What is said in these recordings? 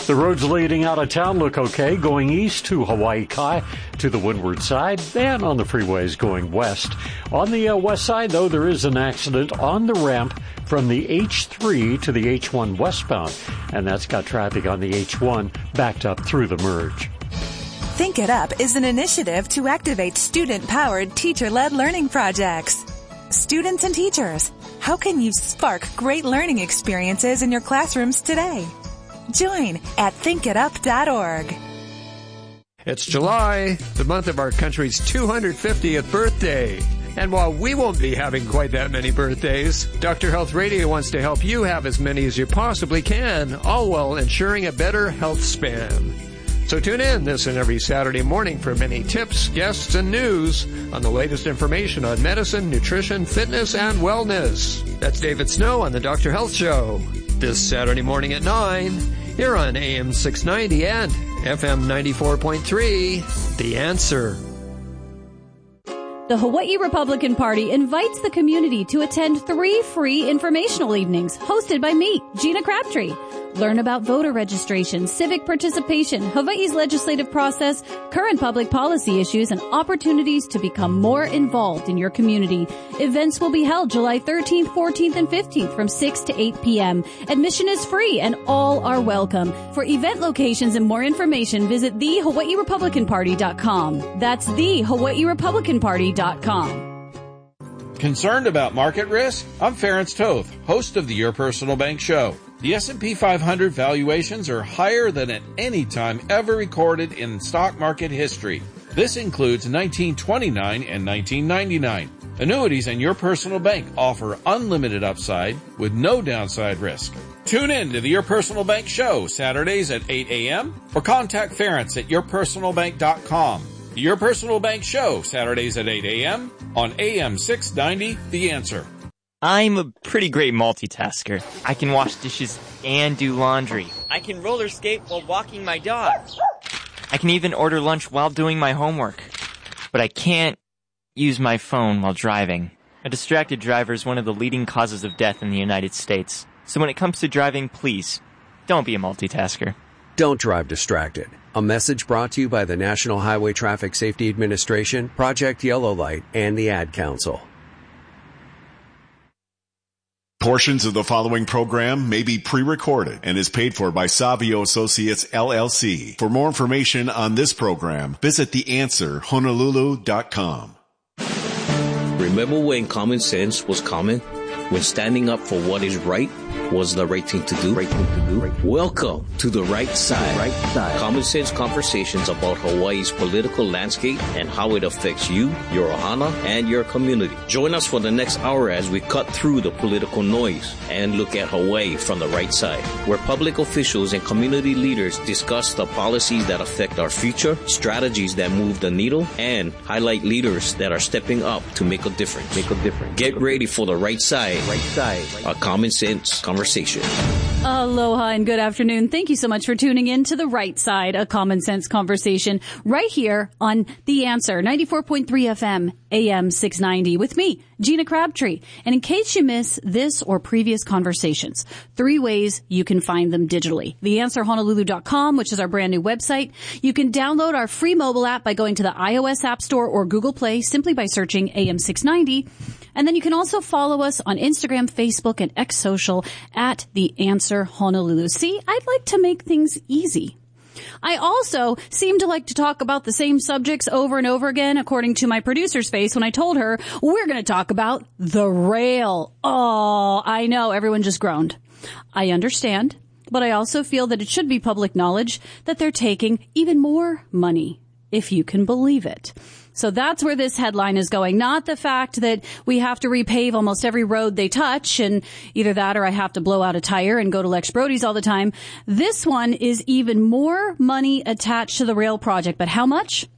The roads leading out of town look okay, going east to Hawaii Kai to the windward side, and on the freeways going west. On the west side, though, there is an accident on the ramp from the H3 to the H1 westbound, and that's got traffic on the H1 backed up through the merge. Think It Up is an initiative to activate student-powered, teacher-led learning projects. Students and teachers, how can you spark great learning experiences in your classrooms today? Join at thinkitup.org. It's July, the month of our country's 250th birthday. And while we won't be having quite that many birthdays, Dr. Health Radio wants to help you have as many as you possibly can, all while ensuring a better health span. So tune in this and every Saturday morning for many tips, guests, and news on the latest information on medicine, nutrition, fitness, and wellness. That's David Snow on the Dr. Health Show. This Saturday morning at 9, here on AM 690 and FM 94.3, The Answer. The Hawaii Republican Party invites the community to attend 3 free informational evenings hosted by me, Gina Crabtree. Learn about voter registration, civic participation, Hawaii's legislative process, current public policy issues, and opportunities to become more involved in your community. Events will be held July 13th, 14th, and 15th from 6 to 8 p.m. Admission is free and all are welcome. For event locations and more information, visit thehawaiirepublicanparty.com. That's thehawaiirepublicanparty.com. Concerned about market risk? I'm Ference Toth, host of the Your Personal Bank Show. The S&P 500 valuations are higher than at any time ever recorded in stock market history. This includes 1929 and 1999. Annuities and Your Personal Bank offer unlimited upside with no downside risk. Tune in to the Your Personal Bank Show Saturdays at 8 a.m. or contact Ference at yourpersonalbank.com. The Your Personal Bank Show Saturdays at 8 a.m. on AM 690, The Answer. I'm a pretty great multitasker. I can wash dishes and do laundry. I can roller skate while walking my dog. I can even order lunch while doing my homework. But I can't use my phone while driving. A distracted driver is one of the leading causes of death in the United States. So when it comes to driving, please, don't be a multitasker. Don't drive distracted. A message brought to you by the National Highway Traffic Safety Administration, Project Yellow Light, and the Ad Council. Portions of the following program may be pre-recorded and is paid for by Savio Associates, LLC. For more information on this program, visit theanswerhonolulu.com. Remember when common sense was common? When standing up for what is right was the right thing to do? Welcome to The Right Side. Common sense conversations about Hawaii's political landscape and how it affects you, your ohana, and your community. Join us for the next hour as we cut through the political noise and look at Hawaii from the right side, where public officials and community leaders discuss the policies that affect our future, strategies that move the needle, and highlight leaders that are stepping up to make a difference. Get ready for The Right Side. A common sense conversation. Aloha and good afternoon. Thank you so much for tuning in to The Right Side, a common sense conversation right here on The Answer, 94.3 FM, AM 690 with me, Gina Crabtree. And in case you miss this or previous conversations, 3 ways you can find them digitally. TheAnswerHonolulu.com, which is our brand new website. You can download our free mobile app by going to the iOS App Store or Google Play simply by searching AM 690. And then you can also follow us on Instagram, Facebook, and X Social at The Answer Honolulu. See, I'd like to make things easy. I also seem to like to talk about the same subjects over and over again, according to my producer's face when I told her we're going to talk about the rail. Oh, I know, everyone just groaned. I understand, but I also feel that it should be public knowledge that they're taking even more money, if you can believe it. So that's where this headline is going. Not the fact that we have to repave almost every road they touch, and either that or I have to blow out a tire and go to Lex Brody's all the time. This one is even more money attached to the rail project. But how much?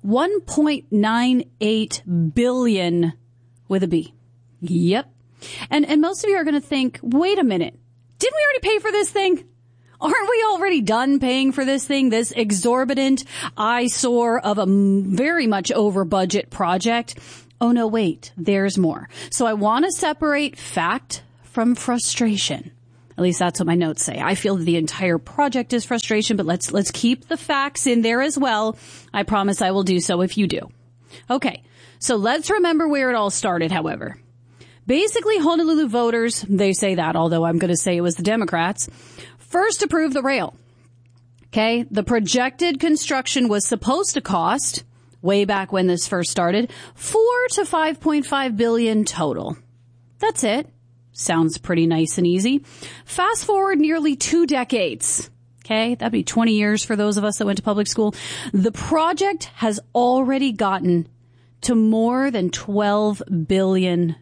$1.98 billion with a B. Yep. And most of you are going to think, wait a minute. Didn't we already pay for this thing? Aren't we already done paying for this thing, this exorbitant eyesore of a very much over budget project? Oh, no, wait, there's more. So I want to separate fact from frustration. At least that's what my notes say. I feel that the entire project is frustration, but let's keep the facts in there as well. I promise I will do so if you do. Okay, so let's remember where it all started, however. Basically, Honolulu voters, they say that, although I'm going to say it was the Democrats, first approved the rail. Okay, the projected construction was supposed to cost, way back when this first started, $4 to $5.5 billion total. That's it. Sounds pretty nice and easy. Fast forward nearly 2 decades. Okay, that'd be 20 years for those of us that went to public school. The project has already gotten to more than $12 billion.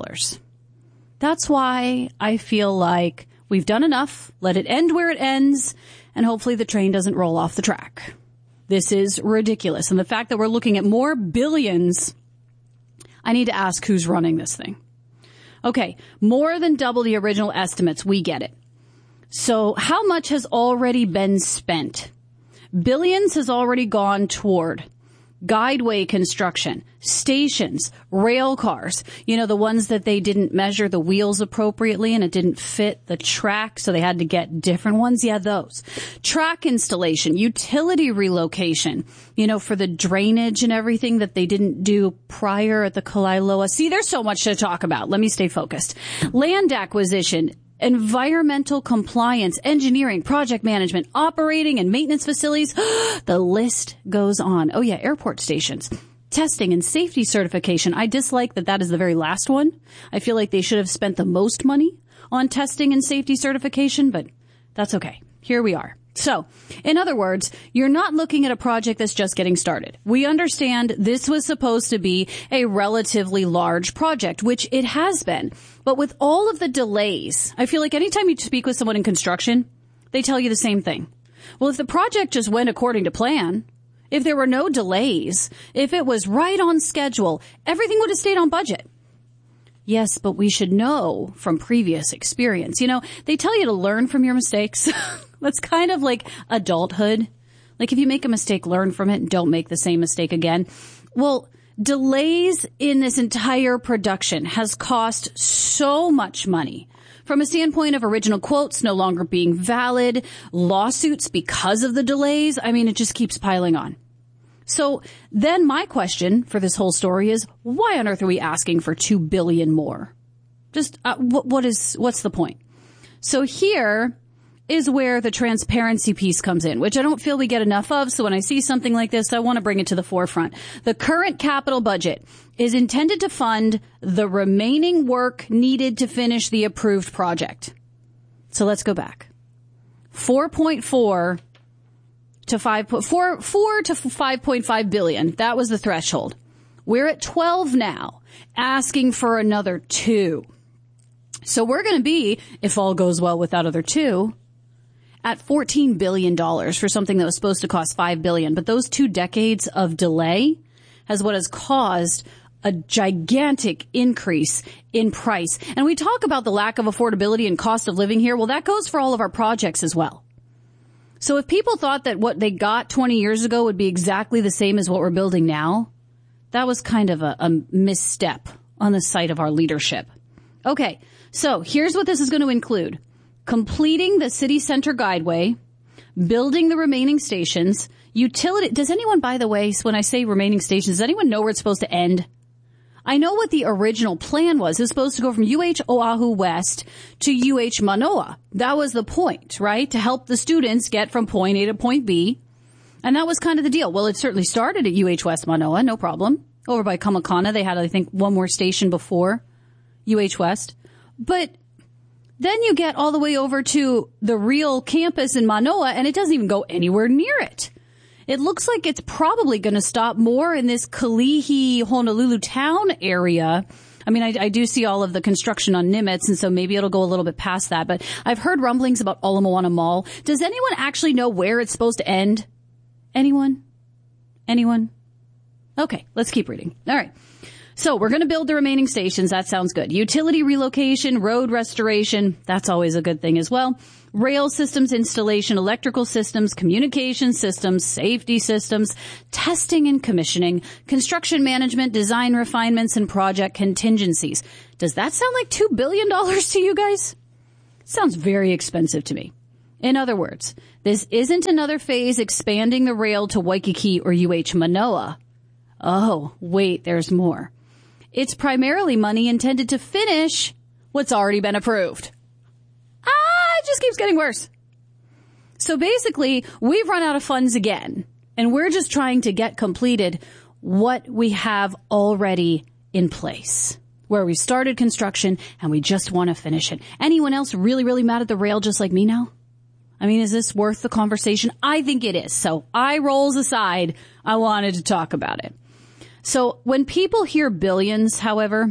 That's why I feel like we've done enough. Let it end where it ends, and hopefully the train doesn't roll off the track. This is ridiculous. And the fact that we're looking at more billions, I need to ask who's running this thing. Okay, more than double the original estimates. We get it. So how much has already been spent? Billions has already gone toward guideway construction, stations, rail cars, the ones that they didn't measure the wheels appropriately and it didn't fit the track, so they had to get different ones. Yeah, those. Track installation, utility relocation, for the drainage and everything that they didn't do prior at the Kalailoa. See, there's so much to talk about. Let me stay focused. Land acquisition, environmental compliance, engineering, project management, operating and maintenance facilities. The list goes on. Oh yeah, airport stations, testing and safety certification. I dislike that is the very last one. I feel like they should have spent the most money on testing and safety certification, but that's okay. Here we are. So, in other words, you're not looking at a project that's just getting started. We understand this was supposed to be a relatively large project, which it has been. But with all of the delays, I feel like anytime you speak with someone in construction, they tell you the same thing. Well, if the project just went according to plan, if there were no delays, if it was right on schedule, everything would have stayed on budget. Yes, but we should know from previous experience. They tell you to learn from your mistakes. That's kind of like adulthood. Like if you make a mistake, learn from it and don't make the same mistake again. Well, delays in this entire production has cost so much money. From a standpoint of original quotes no longer being valid, lawsuits because of the delays, it just keeps piling on. So then my question for this whole story is, why on earth are we asking for $2 billion more? Just what's the point? So here is where the transparency piece comes in, which I don't feel we get enough of. So when I see something like this, I want to bring it to the forefront. The current capital budget is intended to fund the remaining work needed to finish the approved project. So let's go back. 4.4 to 5.5 billion. That was the threshold. We're at 12 now, asking for another 2. So we're going to be, if all goes well with that other 2, at $14 billion for something that was supposed to cost $5 billion. But those 2 decades of delay has what has caused a gigantic increase in price. And we talk about the lack of affordability and cost of living here. Well, that goes for all of our projects as well. So if people thought that what they got 20 years ago would be exactly the same as what we're building now, that was kind of a misstep on the side of our leadership. Okay, so here's what this is going to include. Completing the city center guideway, building the remaining stations, utility. Does anyone, by the way, when I say remaining stations, does anyone know where it's supposed to end? I know what the original plan was. It was supposed to go from UH Oahu West to UH Manoa. That was the point, right? To help the students get from point A to point B. And that was kind of the deal. Well, it certainly started at UH West Manoa, no problem. Over by Kamakana, they had, I think, one more station before UH West. But then you get all the way over to the real campus in Manoa, and it doesn't even go anywhere near it. It looks like it's probably going to stop more in this Kalihi, Honolulu town area. I do see all of the construction on Nimitz, and so maybe it'll go a little bit past that. But I've heard rumblings about Ala Moana Mall. Does anyone actually know where it's supposed to end? Anyone? Okay, let's keep reading. All right. So we're going to build the remaining stations. That sounds good. Utility relocation, road restoration. That's always a good thing as well. Rail systems installation, electrical systems, communication systems, safety systems, testing and commissioning, construction management, design refinements, and project contingencies. Does that sound like $2 billion to you guys? Sounds very expensive to me. In other words, this isn't another phase expanding the rail to Waikiki or UH Manoa. Oh, wait, there's more. It's primarily money intended to finish what's already been approved. It just keeps getting worse. So basically, we've run out of funds again, and we're just trying to get completed what we have already in place, where we started construction and we just want to finish it. Anyone else really, really mad at the rail just like me now? I mean, is this worth the conversation? I think it is. So eye rolls aside, I wanted to talk about it. So when people hear billions, however,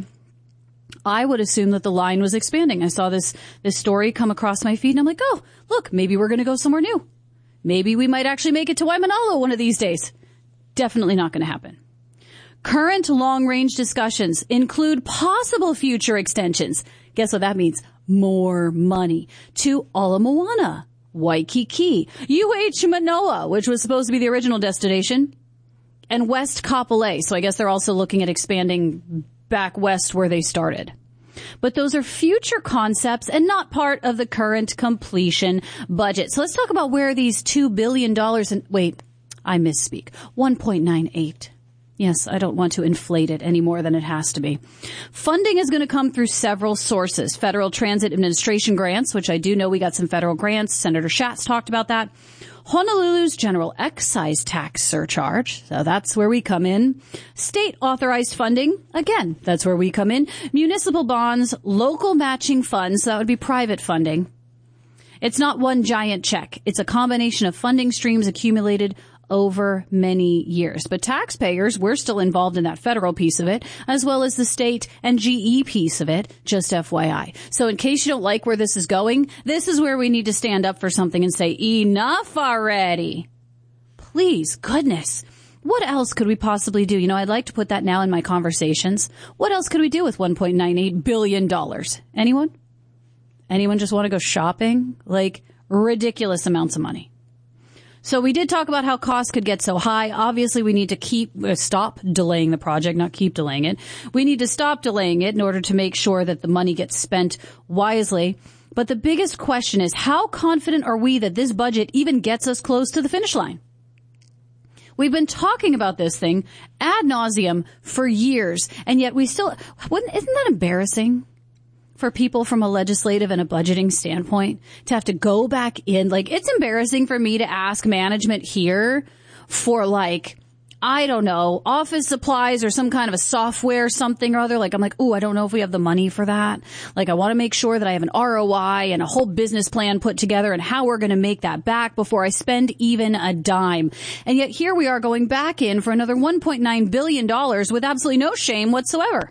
I would assume that the line was expanding. I saw this story come across my feed and I'm like, oh, look, maybe we're going to go somewhere new. Maybe we might actually make it to Waimanalo one of these days. Definitely not going to happen. Current long-range discussions include possible future extensions. Guess what that means? More money to Ala Moana, Waikiki, UH Manoa, which was supposed to be the original destination, and West Kapolei. So I guess they're also looking at expanding back west where they started. But those are future concepts and not part of the current completion budget. So let's talk about where these $2 billion wait, I misspeak. 1.98. Yes, I don't want to inflate it any more than it has to be. Funding is going to come through several sources. Federal Transit Administration grants, which I do know we got some federal grants. Senator Schatz talked about that. Honolulu's general excise tax surcharge. So that's where we come in. State authorized funding. Again, that's where we come in. Municipal bonds, local matching funds. So that would be private funding. It's not one giant check. It's a combination of funding streams accumulated over many years. But taxpayers, we're still involved in that federal piece of it, as well as the state and GE piece of it, just FYI. So in case you don't like where this is going, this is where we need to stand up for something and say, enough already. Please, goodness. What else could we possibly do? You know, I'd like to put that now in my conversations. What else could we do with $1.98 billion? Anyone? Anyone just want to go shopping? Like ridiculous amounts of money. So we did talk about how costs could get so high. Obviously, we need to stop delaying the project, not keep delaying it. We need to stop delaying it in order to make sure that the money gets spent wisely. But the biggest question is, how confident are we that this budget even gets us close to the finish line? We've been talking about this thing ad nauseum for years, and yet we still isn't that embarrassing for people from a legislative and a budgeting standpoint to have to go back in? Like, it's embarrassing for me to ask management here for, like, I don't know, office supplies or some kind of a software, something or other. Like, I'm like, ooh, I don't know if we have the money for that. Like, I want to make sure that I have an ROI and a whole business plan put together and how we're going to make that back before I spend even a dime. And yet here we are going back in for another $1.9 billion with absolutely no shame whatsoever.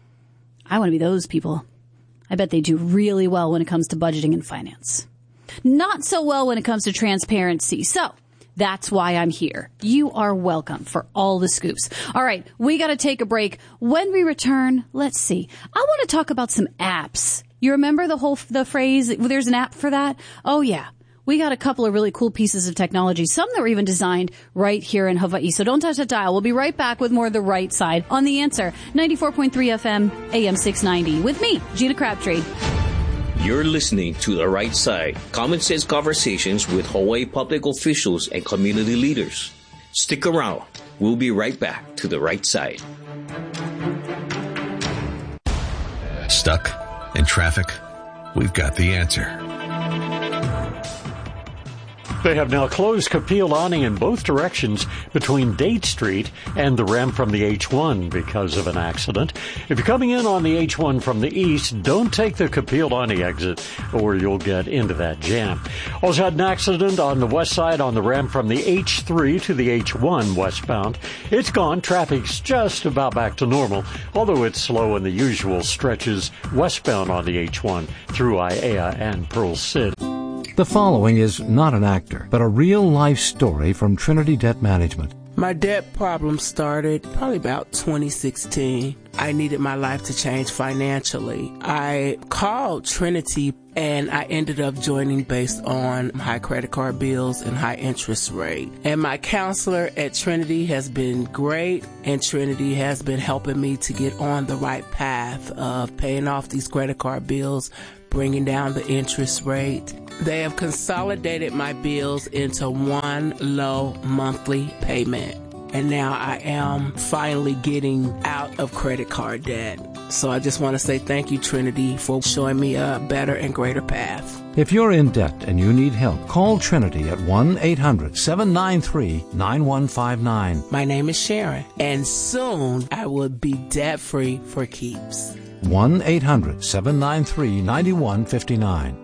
I want to be those people. I bet they do really well when it comes to budgeting and finance. Not so well when it comes to transparency. So that's why I'm here. You are welcome for all the scoops. All right, we got to take a break. When we return, let's see. I want to talk about some apps. You remember the phrase, there's an app for that? Oh, yeah. We got a couple of really cool pieces of technology, some that were even designed right here in Hawaii. So don't touch that dial. We'll be right back with more of The Right Side on The Answer, 94.3 FM, AM 690. With me, Gina Crabtree. You're listening to The Right Side, common sense conversations with Hawaii public officials and community leaders. Stick around. We'll be right back to The Right Side. Stuck in traffic? We've got the answer. They have now closed Kapiolani in both directions between Date Street and the ramp from the H1 because of an accident. If you're coming in on the H1 from the east, don't take the Kapiolani exit or you'll get into that jam. Also had an accident on the west side on the ramp from the H3 to the H1 westbound. It's gone. Traffic's just about back to normal, although it's slow in the usual stretches westbound on the H1 through Aiea and Pearl City. The following is not an actor, but a real-life story from Trinity Debt Management. My debt problem started probably about 2016. I needed my life to change financially. I called Trinity and I ended up joining based on high credit card bills and high interest rate. And my counselor at Trinity has been great, and Trinity has been helping me to get on the right path of paying off these credit card bills, bringing down the interest rate. They have consolidated my bills into one low monthly payment. And now I am finally getting out of credit card debt. So I just want to say thank you, Trinity, for showing me a better and greater path. If you're in debt and you need help, call Trinity at 1-800-793-9159. My name is Sharon, and soon I will be debt-free for keeps. 1-800-793-9159.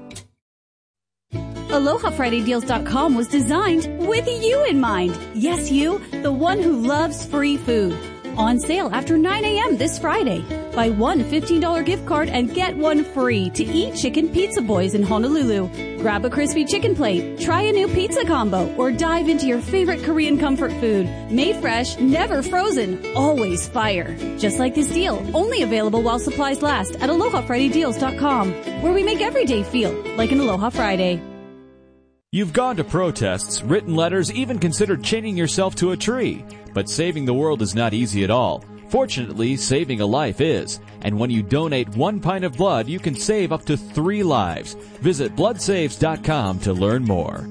AlohaFridayDeals.com was designed with you in mind. Yes, you, the one who loves free food. On sale after 9 a.m. this Friday. Buy one $15 gift card and get one free to Eat Chicken Pizza Boys in Honolulu. Grab a crispy chicken plate, try a new pizza combo, or dive into your favorite Korean comfort food. Made fresh, never frozen, always fire. Just like this deal, only available while supplies last at AlohaFridayDeals.com, where we make every day feel like an Aloha Friday. You've gone to protests, written letters, even considered chaining yourself to a tree. But saving the world is not easy at all. Fortunately, saving a life is. And when you donate 1 pint of blood, you can save up to 3 lives. Visit bloodsaves.com to learn more.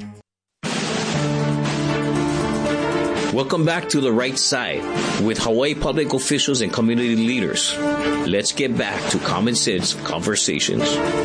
Welcome back to The Right Side with Hawaii public officials and community leaders. Let's get back to Common Sense Conversations.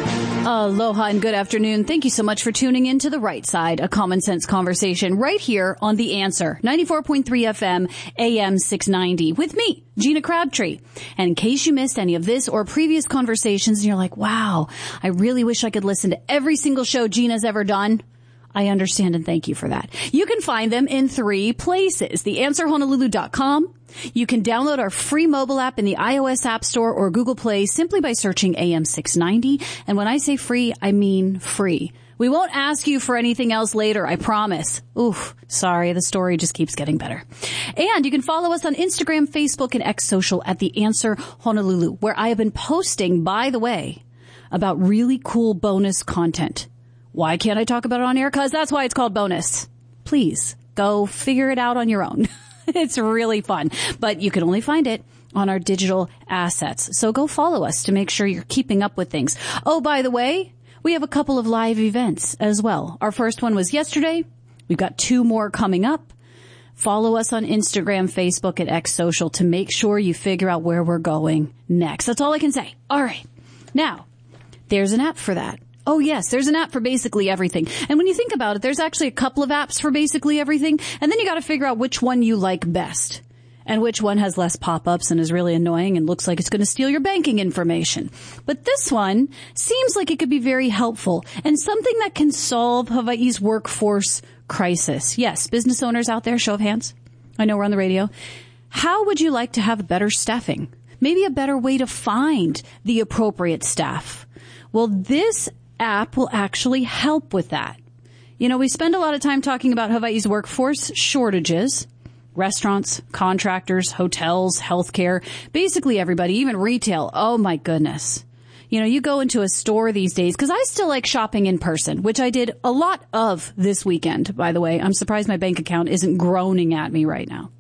Aloha and good afternoon. Thank you so much for tuning in to The Right Side, a common sense conversation right here on The Answer, 94.3 FM, AM 690, with me, Gina Crabtree. And in case you missed any of this or previous conversations and you're like, wow, I really wish I could listen to every single show Gina's ever done, I understand and thank you for that. You can find them in 3 places. TheAnswerHonolulu.com. You can download our free mobile app in the iOS App Store or Google Play simply by searching AM 690. And when I say free, I mean free. We won't ask you for anything else later, I promise. Oof, sorry, the story just keeps getting better. And you can follow us on Instagram, Facebook, and X Social at The Answer Honolulu, where I have been posting, by the way, about really cool bonus content. Why can't I talk about it on air? Because that's why it's called bonus. Please, go figure it out on your own. It's really fun. But you can only find it on our digital assets. So go follow us to make sure you're keeping up with things. Oh, by the way, we have a couple of live events as well. Our first one was yesterday. We've got 2 more coming up. Follow us on Instagram, Facebook, and X Social to make sure you figure out where we're going next. That's all I can say. All right. Now, there's an app for that. Oh, yes, there's an app for basically everything. And when you think about it, there's actually a couple of apps for basically everything. And then you got to figure out which one you like best and which one has less pop-ups and is really annoying and looks like it's going to steal your banking information. But this one seems like it could be very helpful and something that can solve Hawaii's workforce crisis. Yes, business owners out there, show of hands. I know we're on the radio. How would you like to have better staffing? Maybe a better way to find the appropriate staff. Well, this app will actually help with that. You know, we spend a lot of time talking about Hawaii's workforce shortages. Restaurants, contractors, hotels, healthcare, basically everybody, even retail. Oh, my goodness. You know, you go into a store these days, because I still like shopping in person, which I did a lot of this weekend, by the way. I'm surprised my bank account isn't groaning at me right now.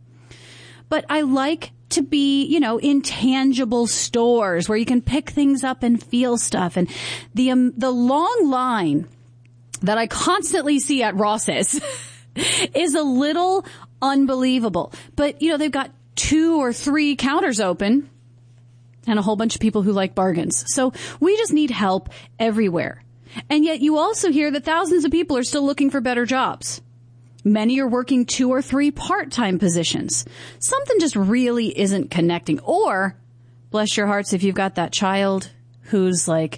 But I like to be, you know, in tangible stores where you can pick things up and feel stuff. And the long line that I constantly see at Ross's is a little unbelievable. But, you know, they've got 2 or 3 counters open and a whole bunch of people who like bargains. So we just need help everywhere. And yet you also hear that thousands of people are still looking for better jobs. Many are working 2 or 3 part-time positions. Something just really isn't connecting. Or, bless your hearts, if you've got that child who's like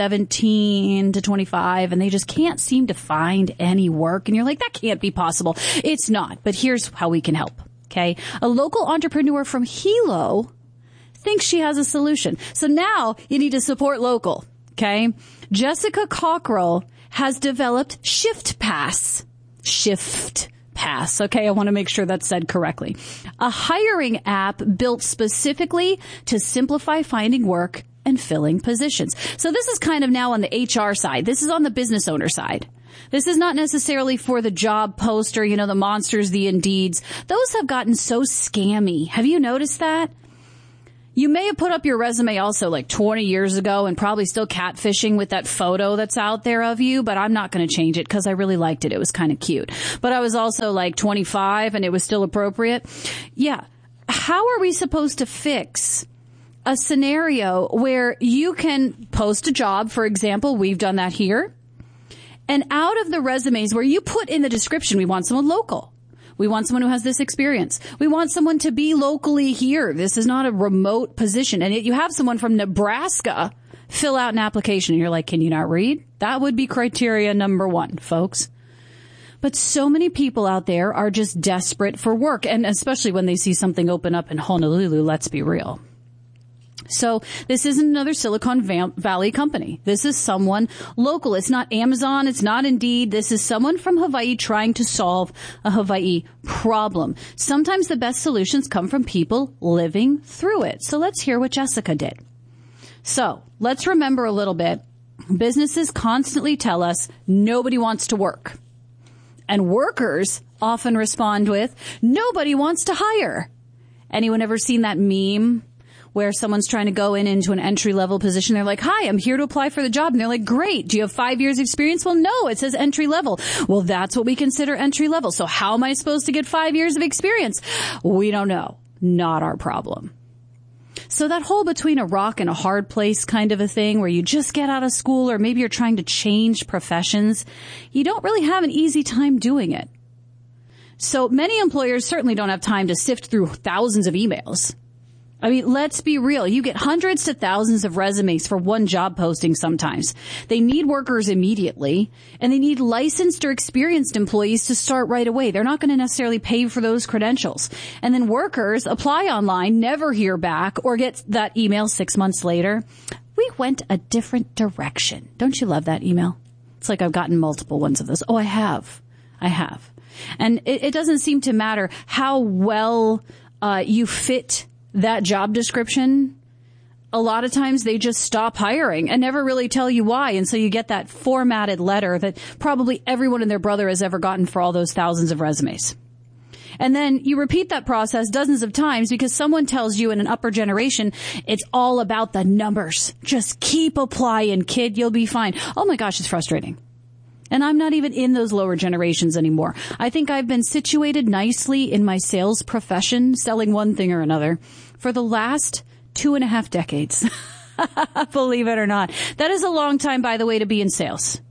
17 to 25 and they just can't seem to find any work. And you're like, that can't be possible. It's not. But here's how we can help. Okay. A local entrepreneur from Hilo thinks she has a solution. So now you need to support local. Okay. Jessica Cockrell has developed Shift Pass. Pass. Okay, I want to make sure that's said correctly. A hiring app built specifically to simplify finding work and filling positions. So this is kind of now on the HR side. This is on the business owner side. This is not necessarily for the job poster, the Monsters, the Indeeds. Those have gotten so scammy. Have you noticed that? You may have put up your resume also like 20 years ago and probably still catfishing with that photo that's out there of you, but I'm not going to change it because I really liked it. It was kind of cute. But I was also like 25 and it was still appropriate. Yeah. How are we supposed to fix a scenario where you can post a job? For example, we've done that here. And out of the resumes where you put in the description, we want someone local. We want someone who has this experience. We want someone to be locally here. This is not a remote position. And yet you have someone from Nebraska fill out an application and you're like, can you not read? That would be criteria number one, folks. But so many people out there are just desperate for work. And especially when they see something open up in Honolulu, let's be real. So this isn't another Silicon Valley company. This is someone local. It's not Amazon. It's not Indeed. This is someone from Hawaii trying to solve a Hawaii problem. Sometimes the best solutions come from people living through it. So let's hear what Jessica did. So let's remember a little bit. Businesses constantly tell us nobody wants to work. And workers often respond with, nobody wants to hire. Anyone ever seen that meme where someone's trying to go into an entry-level position? They're like, hi, I'm here to apply for the job. And they're like, great. Do you have 5 years experience? Well, no, it says entry-level. Well, that's what we consider entry-level. So how am I supposed to get 5 years of experience? We don't know. Not our problem. So that whole between a rock and a hard place kind of a thing where you just get out of school or maybe you're trying to change professions, you don't really have an easy time doing it. So many employers certainly don't have time to sift through thousands of emails. I mean, let's be real. You get hundreds to thousands of resumes for one job posting sometimes. They need workers immediately, and they need licensed or experienced employees to start right away. They're not going to necessarily pay for those credentials. And then workers apply online, never hear back, or get that email 6 months later. We went a different direction. Don't you love that email? It's like I've gotten multiple ones of those. Oh, I have. And it doesn't seem to matter how well you fit that job description. A lot of times they just stop hiring and never really tell you why. And so you get that formatted letter that probably everyone and their brother has ever gotten for all those thousands of resumes. And then you repeat that process dozens of times because someone tells you in an upper generation, it's all about the numbers. Just keep applying, kid. You'll be fine. Oh my gosh, it's frustrating. And I'm not even in those lower generations anymore. I think I've been situated nicely in my sales profession, selling one thing or another, for the last 2.5 decades. Believe it or not. That is a long time, by the way, to be in sales.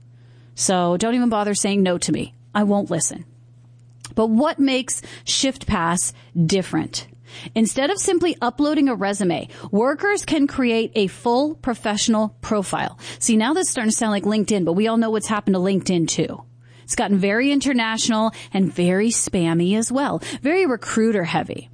So don't even bother saying no to me. I won't listen. But what makes ShiftPass different? Instead of simply uploading a resume, workers can create a full professional profile. See, now this is starting to sound like LinkedIn, but we all know what's happened to LinkedIn too. It's gotten very international and very spammy as well. Very recruiter heavy.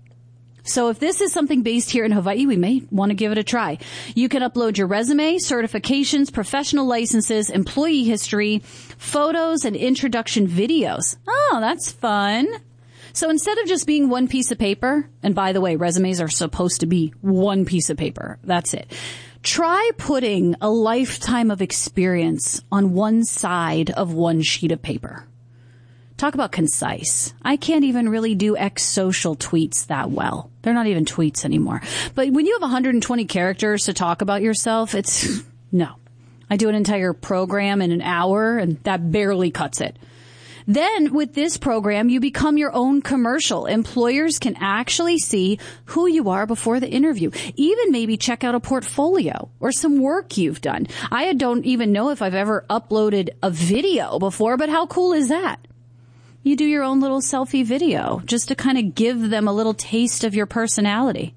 So if this is something based here in Hawaii, we may want to give it a try. You can upload your resume, certifications, professional licenses, employee history, photos, and introduction videos. Oh, that's fun. So instead of just being one piece of paper, and by the way, resumes are supposed to be one piece of paper. That's it. Try putting a lifetime of experience on one side of one sheet of paper. Talk about concise. I can't even really do ex-social tweets that well. They're not even tweets anymore. But when you have 120 characters to talk about yourself, no. I do an entire program in an hour, and that barely cuts it. Then with this program, you become your own commercial. Employers can actually see who you are before the interview. Even maybe check out a portfolio or some work you've done. I don't even know if I've ever uploaded a video before, but how cool is that? You do your own little selfie video just to kind of give them a little taste of your personality.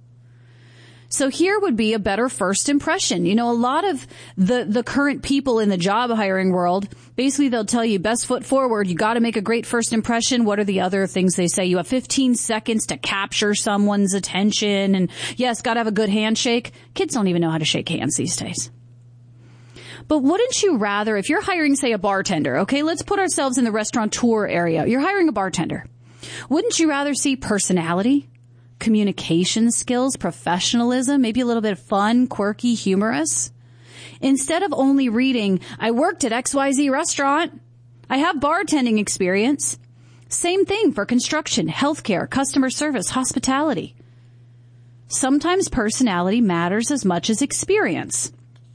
So here would be a better first impression. You know, a lot of the current people in the job hiring world, basically they'll tell you best foot forward. You got to make a great first impression. What are the other things they say? You have 15 seconds to capture someone's attention. And yes, got to have a good handshake. Kids don't even know how to shake hands these days. But wouldn't you rather, if you're hiring, say, a bartender, okay, let's put ourselves in the restaurateur area. You're hiring a bartender. Wouldn't you rather see personality, communication skills, professionalism, maybe a little bit of fun, quirky, humorous? Instead of only reading, I worked at XYZ restaurant, I have bartending experience. Same thing for construction, healthcare, customer service, hospitality. Sometimes personality matters as much as experience.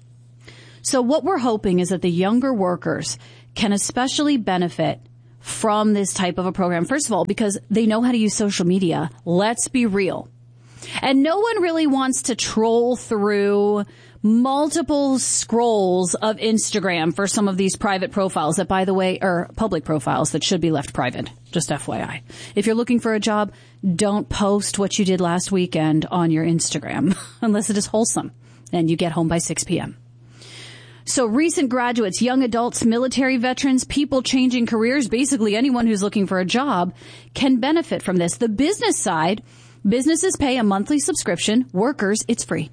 So what we're hoping is that the younger workers can especially benefit from this type of a program. First of all, because they know how to use social media. Let's be real. And no one really wants to troll through multiple scrolls of Instagram for some of these private profiles that, by the way, are public profiles that should be left private. Just FYI. If you're looking for a job, don't post what you did last weekend on your Instagram unless it is wholesome and you get home by 6 p.m. So recent graduates, young adults, military veterans, people changing careers, basically anyone who's looking for a job can benefit from this. The business side, businesses pay a monthly subscription. Workers, it's free.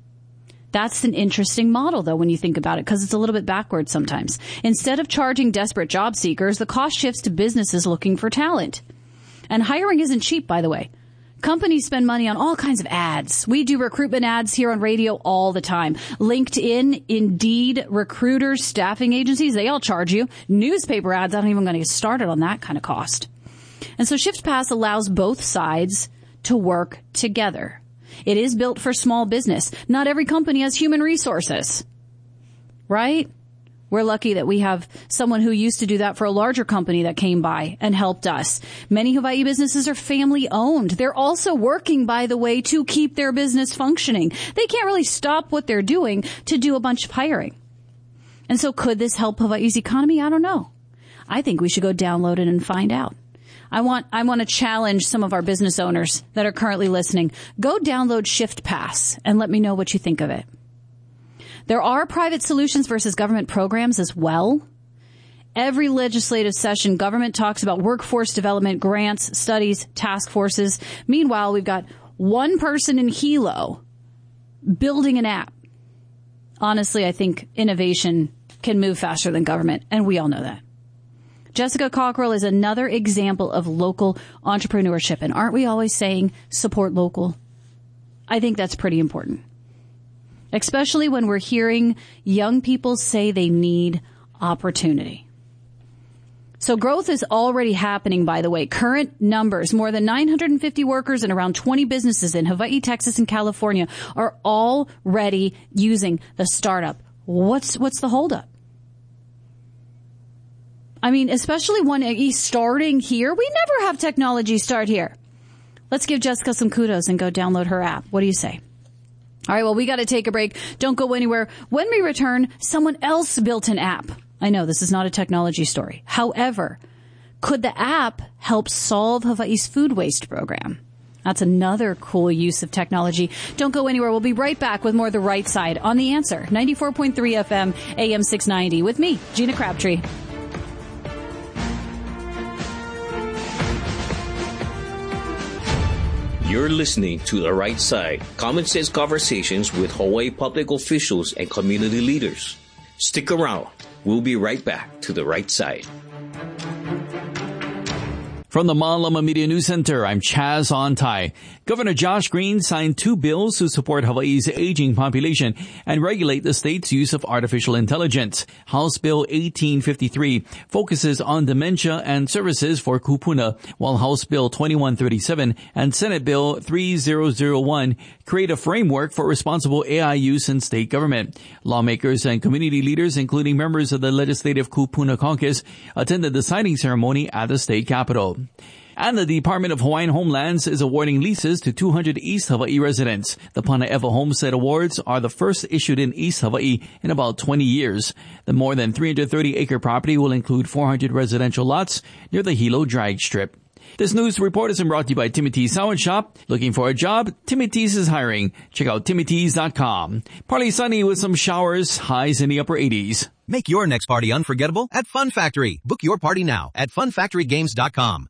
That's an interesting model, though, when you think about it, because it's a little bit backwards sometimes. Instead of charging desperate job seekers, the cost shifts to businesses looking for talent. And hiring isn't cheap, by the way. Companies spend money on all kinds of ads. We do recruitment ads here on radio all the time. LinkedIn, Indeed, recruiters, staffing agencies, they all charge you. Newspaper ads, I don't even going to get started on that kind of cost. And so ShiftPass allows both sides to work together. It is built for small business. Not every company has human resources, right? We're lucky that we have someone who used to do that for a larger company that came by and helped us. Many Hawaii businesses are family owned. They're also working, by the way, to keep their business functioning. They can't really stop what they're doing to do a bunch of hiring. And so could this help Hawaii's economy? I don't know. I think we should go download it and find out. I want to challenge some of our business owners that are currently listening. Go download ShiftPass and let me know what you think of it. There are private solutions versus government programs as well. Every legislative session, government talks about workforce development, grants, studies, task forces. Meanwhile, we've got one person in Hilo building an app. Honestly, I think innovation can move faster than government, and we all know that. Jessica Cockrell is another example of local entrepreneurship. And aren't we always saying support local? I think that's pretty important, especially when we're hearing young people say they need opportunity. So growth is already happening, by the way. Current numbers, more than 950 workers and around 20 businesses in Hawaii, Texas, and California are already using the startup. What's the holdup? I mean, especially when he's starting here. We never have technology start here. Let's give Jessica some kudos and go download her app. What do you say? All right, well, we got to take a break. Don't go anywhere. When we return, someone else built an app. I know this is not a technology story. However, could the app help solve Hawaii's food waste program? That's another cool use of technology. Don't go anywhere. We'll be right back with more of The Right Side on The Answer, 94.3 FM, AM 690, with me, Gina Crabtree. You're listening to The Right Side, common sense conversations with Hawaii public officials and community leaders. Stick around. We'll be right back to The Right Side. From the Malama Media News Center, I'm Chaz Ontai. Governor Josh Green signed 2 bills to support Hawaii's aging population and regulate the state's use of artificial intelligence. House Bill 1853 focuses on dementia and services for kupuna, while House Bill 2137 and Senate Bill 3001 create a framework for responsible AI use in state government. Lawmakers and community leaders, including members of the Legislative Kupuna Caucus, attended the signing ceremony at the state capitol. And the Department of Hawaiian Homelands is awarding leases to 200 East Hawaii residents. The Panaewa Homestead Awards are the first issued in East Hawaii in about 20 years. The more than 330-acre property will include 400 residential lots near the Hilo drag strip. This news report is brought to you by Timothy's Sound Shop. Looking for a job? Timothy's is hiring. Check out timothys.com. Partly sunny with some showers, highs in the upper 80s. Make your next party unforgettable at Fun Factory. Book your party now at funfactorygames.com.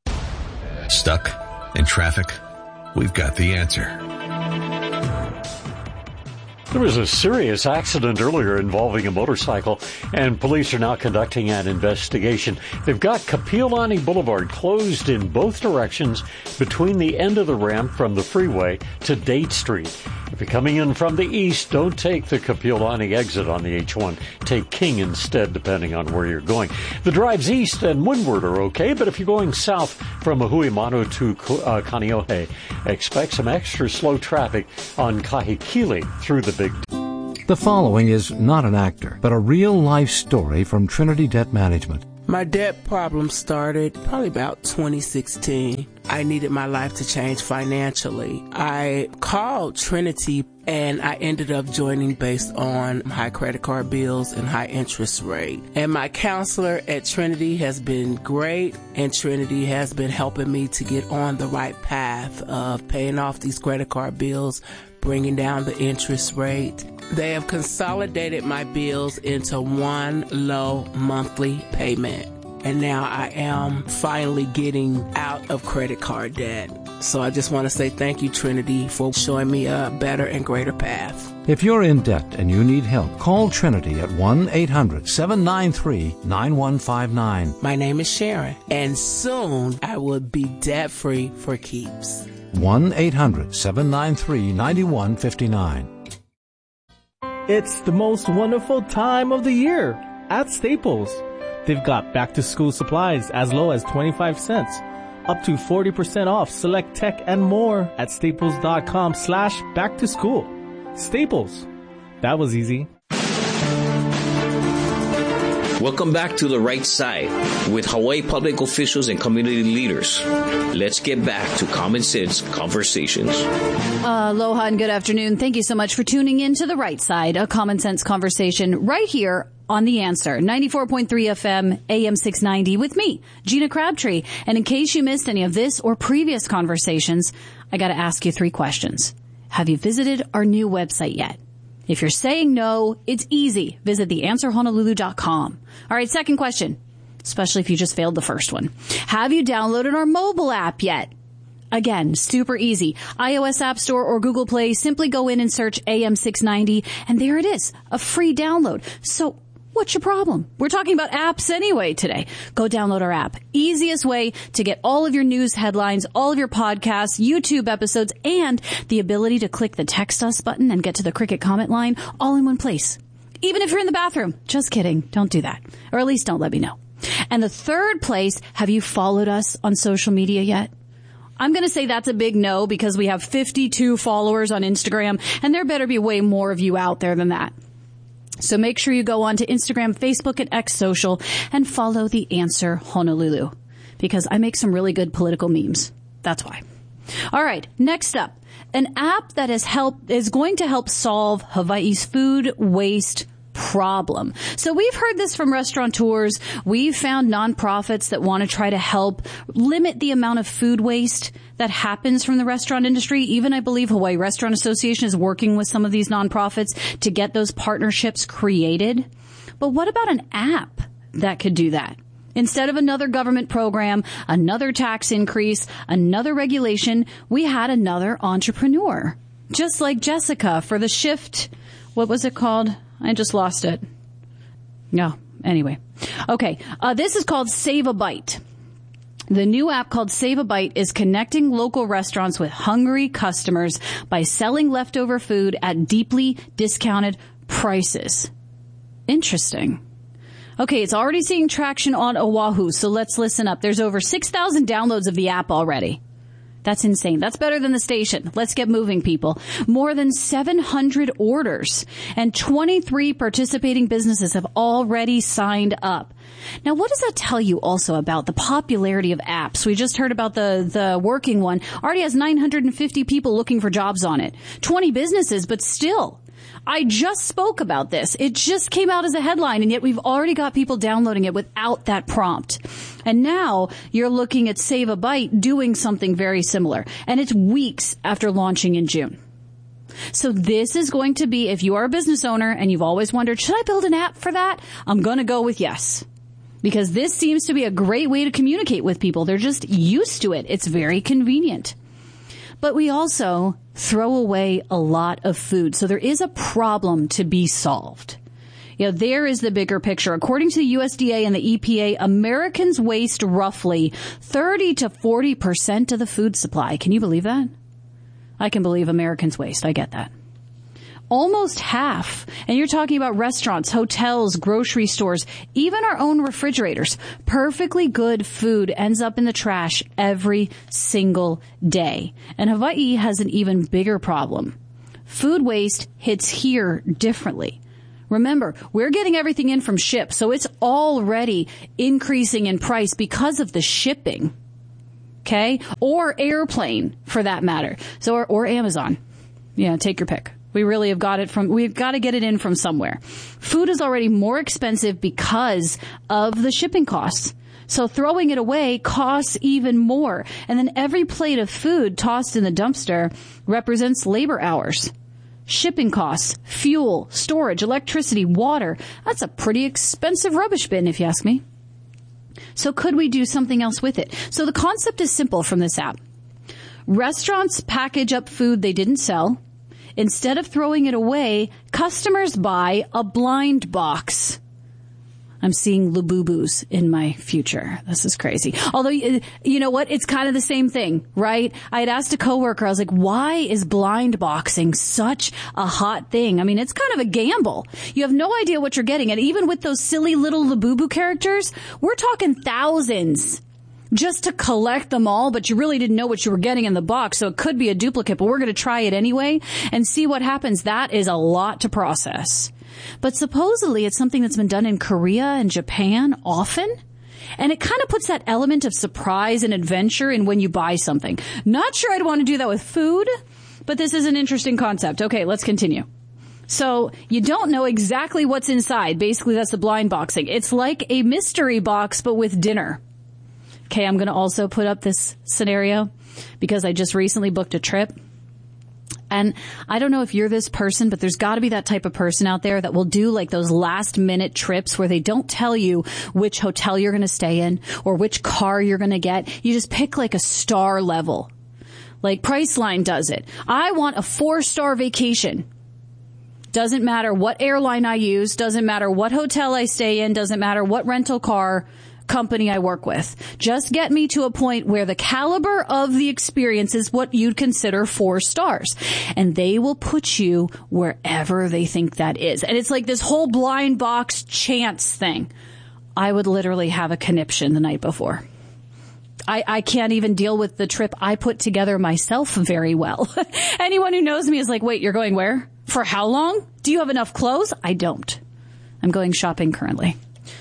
Stuck in traffic? We've got the answer. There was a serious accident earlier involving a motorcycle, and police are now conducting an investigation. They've got Kapiolani Boulevard closed in both directions between the end of the ramp from the freeway to Date Street. If you're coming in from the east, don't take the Kapiolani exit on the H1. Take King instead, depending on where you're going. The drives east and windward are okay, but if you're going south from Ahuimanu to Kaneohe, expect some extra slow traffic on Kahikili through the Big D. The following is not an actor, but a real-life story from Trinity Debt Management. My debt problem started probably about 2016. I needed my life to change financially. I called Trinity and I ended up joining based on high credit card bills and high interest rate. And my counselor at Trinity has been great, and Trinity has been helping me to get on the right path of paying off these credit card bills, bringing down the interest rate. They have consolidated my bills into one low monthly payment. And now I am finally getting out of credit card debt. So I just want to say thank you, Trinity, for showing me a better and greater path. If you're in debt and you need help, call Trinity at 1-800-793-9159. My name is Sharon, and soon I will be debt-free for keeps. 1-800-793-9159. It's the most wonderful time of the year at Staples. They've got back-to-school supplies as low as 25 cents, up to 40% off select tech and more at staples.com/back-to-school. Staples. That was easy. Welcome back to The Right Side with Hawaii public officials and community leaders. Let's get back to Common Sense Conversations. Aloha and good afternoon. Thank you so much for tuning in to The Right Side, a Common Sense Conversation right here on The Answer, 94.3 FM, AM 690 with me, Gina Crabtree. And in case you missed any of this or previous conversations, I got to ask you 3 questions. Have you visited our new website yet? If you're saying no, it's easy. Visit theanswerhonolulu.com. All right, second question, especially if you just failed the first one. Have you downloaded our mobile app yet? Again, super easy. iOS App Store or Google Play, simply go in and search AM 690, and there it is, a free download. So what's your problem? We're talking about apps anyway today. Go download our app. Easiest way to get all of your news headlines, all of your podcasts, YouTube episodes, and the ability to click the text us button and get to the Cricket comment line all in one place. Even if you're in the bathroom. Just kidding. Don't do that. Or at least don't let me know. And the third place, have you followed us on social media yet? I'm going to say that's a big no because we have 52 followers on Instagram, and there better be way more of you out there than that. So make sure you go on to Instagram, Facebook, and X Social and follow The Answer Honolulu because I make some really good political memes. That's why. All right. Next up, an app that is going to help solve Hawaii's food waste problem. So we've heard this from restaurateurs. We've found nonprofits that want to try to help limit the amount of food waste that happens from the restaurant industry. Even I believe Hawaii Restaurant Association is working with some of these nonprofits to get those partnerships created. But what about an app that could do that? Instead of another government program, another tax increase, another regulation, we had another entrepreneur. Just like Jessica for the Shift. What was it called? I just lost it. No. Anyway. Okay. This is called Save a Bite. The new app called Save a Bite is connecting local restaurants with hungry customers by selling leftover food at deeply discounted prices. Interesting. Okay, it's already seeing traction on Oahu, so let's listen up. There's over 6,000 downloads of the app already. That's insane. That's better than the station. Let's get moving, people. More than 700 orders and 23 participating businesses have already signed up. Now, what does that tell you also about the popularity of apps? We just heard about the working one. Already has 950 people looking for jobs on it. 20 businesses, but still. I just spoke about this. It just came out as a headline, and yet we've already got people downloading it without that prompt. And now you're looking at Save a Bite doing something very similar. And it's weeks after launching in June. So this is going to be, if you are a business owner and you've always wondered, should I build an app for that? I'm going to go with yes. Because this seems to be a great way to communicate with people. They're just used to it. It's very convenient. But we also throw away a lot of food. So there is a problem to be solved. There is the bigger picture. According to the USDA and the EPA, Americans waste roughly 30 to 40% of the food supply. Can you believe that? I can believe Americans waste. I get that. Almost half. And you're talking about restaurants, hotels, grocery stores, even our own refrigerators. Perfectly good food ends up in the trash every single day. And Hawaii has an even bigger problem. Food waste hits here differently. Remember, we're getting everything in from ships, so it's already increasing in price because of the shipping. Okay? Or airplane, for that matter. So, or Amazon. Yeah, take your pick. We've got to get it in from somewhere. Food is already more expensive because of the shipping costs. So throwing it away costs even more. And then every plate of food tossed in the dumpster represents labor hours. Shipping costs, fuel, storage, electricity, water. That's a pretty expensive rubbish bin, if you ask me. So could we do something else with it? So the concept is simple from this app. Restaurants package up food they didn't sell. Instead of throwing it away, customers buy a blind box. I'm seeing Labubus in my future. This is crazy. Although, you know what? It's kind of the same thing, right? I had asked a coworker, I was like, why is blind boxing such a hot thing? I mean, it's kind of a gamble. You have no idea what you're getting. And even with those silly little Labubu characters, we're talking thousands just to collect them all, but you really didn't know what you were getting in the box. So it could be a duplicate, but we're going to try it anyway and see what happens. That is a lot to process. But supposedly it's something that's been done in Korea and Japan often. And it kind of puts that element of surprise and adventure in when you buy something. Not sure I'd want to do that with food, but this is an interesting concept. Okay, let's continue. So you don't know exactly what's inside. Basically, that's the blind boxing. It's like a mystery box, but with dinner. Okay, I'm going to also put up this scenario because I just recently booked a trip. And I don't know if you're this person, but there's got to be that type of person out there that will do like those last minute trips where they don't tell you which hotel you're going to stay in or which car you're going to get. You just pick like a star level. Like Priceline does it. I want a 4-star vacation. Doesn't matter what airline I use. Doesn't matter what hotel I stay in. Doesn't matter what rental car company I work with. Just get me to a point where the caliber of the experience is what you'd consider 4 stars. And they will put you wherever they think that is. And it's like this whole blind box chance thing. I would literally have a conniption the night before. I can't even deal with the trip I put together myself very well. Anyone who knows me is like, wait, you're going where? For how long? Do you have enough clothes? I don't. I'm going shopping currently.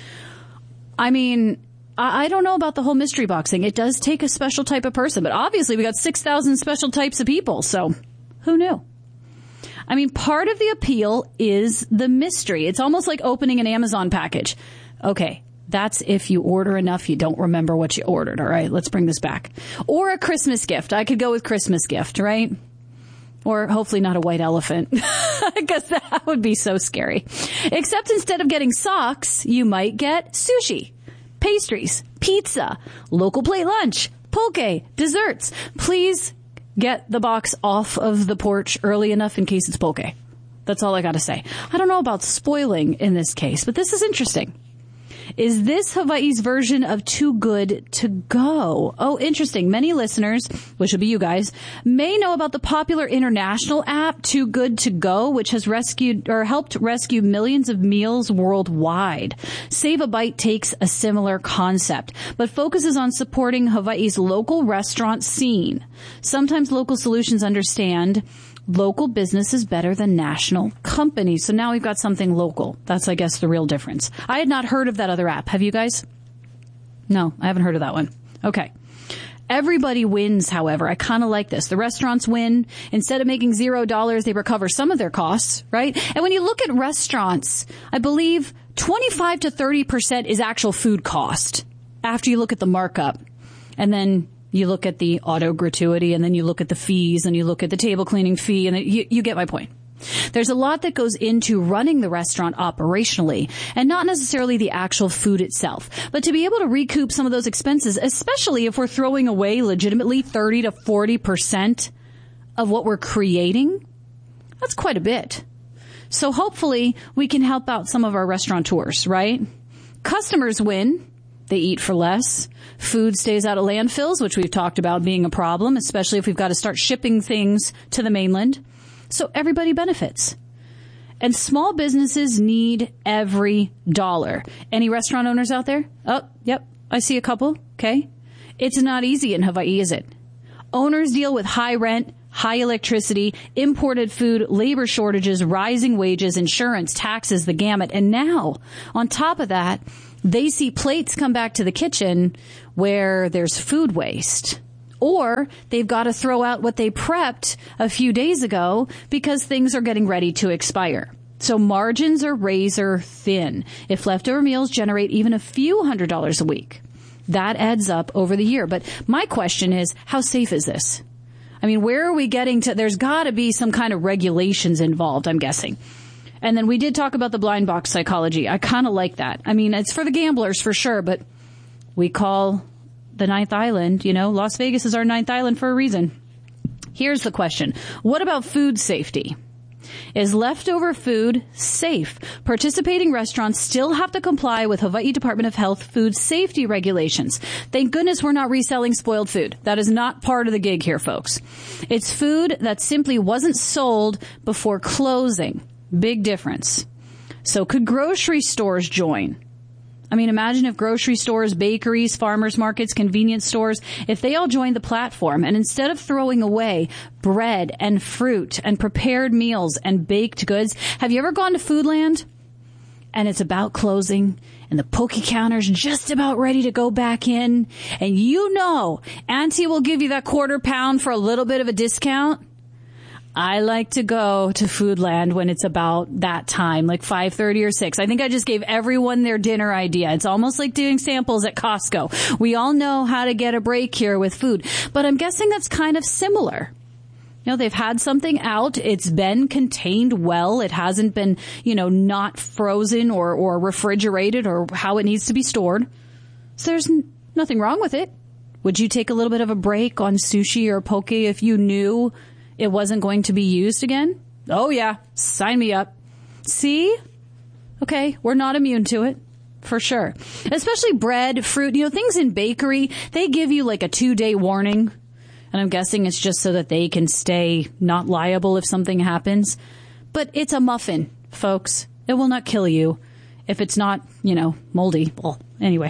I mean, I don't know about the whole mystery boxing. It does take a special type of person, but obviously we got 6,000 special types of people, so who knew? I mean, part of the appeal is the mystery. It's almost like opening an Amazon package. Okay, that's if you order enough, you don't remember what you ordered, all right? Let's bring this back. Or a Christmas gift. I could go with Christmas gift, right? Or hopefully not a white elephant, because that would be so scary. Except instead of getting socks, you might get sushi, pastries, pizza, local plate lunch, poke, desserts. Please get the box off of the porch early enough in case it's poke. That's all I got to say. I don't know about spoiling in this case, but this is interesting. Is this Hawaii's version of Too Good to Go? Oh, interesting. Many listeners, which would be you guys, may know about the popular international app Too Good to Go, which has helped rescue millions of meals worldwide. Save a Bite takes a similar concept, but focuses on supporting Hawaii's local restaurant scene. Sometimes local solutions understand local business is better than national companies. So now we've got something local. That's, I guess, the real difference. I had not heard of that other app. Have you guys? No, I haven't heard of that one. Okay. Everybody wins, however. I kind of like this. The restaurants win. Instead of making $0, they recover some of their costs, right? And when you look at restaurants, I believe 25 to 30% is actual food cost after you look at the markup. And then you look at the auto gratuity, and then you look at the fees, and you look at the table cleaning fee, and then you get my point. There's a lot that goes into running the restaurant operationally, and not necessarily the actual food itself. But to be able to recoup some of those expenses, especially if we're throwing away legitimately 30 to 40% of what we're creating, that's quite a bit. So hopefully we can help out some of our restaurateurs, right? Customers win. They eat for less. Food stays out of landfills, which we've talked about being a problem, especially if we've got to start shipping things to the mainland. So everybody benefits. And small businesses need every dollar. Any restaurant owners out there? Oh, yep. I see a couple. Okay. It's not easy in Hawaii, is it? Owners deal with high rent, high electricity, imported food, labor shortages, rising wages, insurance, taxes, the gamut. And now, on top of that, they see plates come back to the kitchen where there's food waste. Or they've got to throw out what they prepped a few days ago because things are getting ready to expire. So margins are razor thin if leftover meals generate even a few $100s a week. That adds up over the year. But my question is, how safe is this? I mean, where are we getting to? There's got to be some kind of regulations involved, I'm guessing. And then we did talk about the blind box psychology. I kind of like that. I mean, it's for the gamblers for sure, but we call the ninth island, Las Vegas is our ninth island for a reason. Here's the question. What about food safety? Is leftover food safe? Participating restaurants still have to comply with Hawaii Department of Health food safety regulations. Thank goodness we're not reselling spoiled food. That is not part of the gig here, folks. It's food that simply wasn't sold before closing. Big difference. So could grocery stores join? I mean, imagine if grocery stores, bakeries, farmers markets, convenience stores, if they all joined the platform and instead of throwing away bread and fruit and prepared meals and baked goods, have you ever gone to Foodland and it's about closing and the poke counter's just about ready to go back in and Auntie will give you that quarter pound for a little bit of a discount? I like to go to Foodland when it's about that time, like 5:30 or 6. I think I just gave everyone their dinner idea. It's almost like doing samples at Costco. We all know how to get a break here with food, but I'm guessing that's kind of similar. They've had something out. It's been contained well. It hasn't been, not frozen or refrigerated or how it needs to be stored. So there's nothing wrong with it. Would you take a little bit of a break on sushi or poke if you knew it wasn't going to be used again? Oh, yeah. Sign me up. See? Okay, we're not immune to it. For sure. Especially bread, fruit, things in bakery, they give you like a 2-day warning. And I'm guessing it's just so that they can stay not liable if something happens. But it's a muffin, folks. It will not kill you if it's not, moldy. Well, anyway.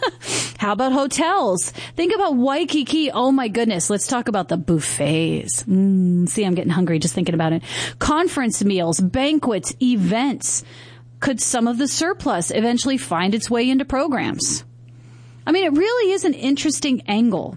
How about hotels? Think about Waikiki. Oh, my goodness. Let's talk about the buffets. See, I'm getting hungry just thinking about it. Conference meals, banquets, events. Could some of the surplus eventually find its way into programs? I mean, it really is an interesting angle.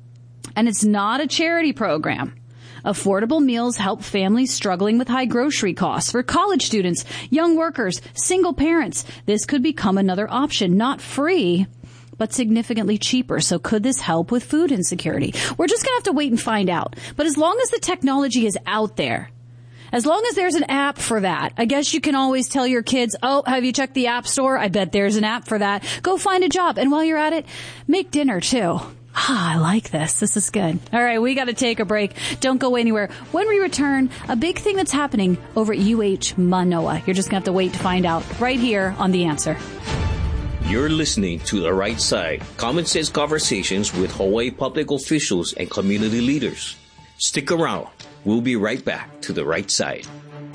And it's not a charity program. Affordable meals help families struggling with high grocery costs. For college students, young workers, single parents, this could become another option. Not free, but significantly cheaper. So could this help with food insecurity? We're just going to have to wait and find out. But as long as the technology is out there, as long as there's an app for that, I guess you can always tell your kids, oh, have you checked the app store? I bet there's an app for that. Go find a job. And while you're at it, make dinner too. I like this. This is good. All right, we got to take a break. Don't go anywhere. When we return, a big thing that's happening over at UH Manoa. You're just going to have to wait to find out right here on The Answer. You're listening to The Right Side, common sense conversations with Hawaii public officials and community leaders. Stick around. We'll be right back to The Right Side.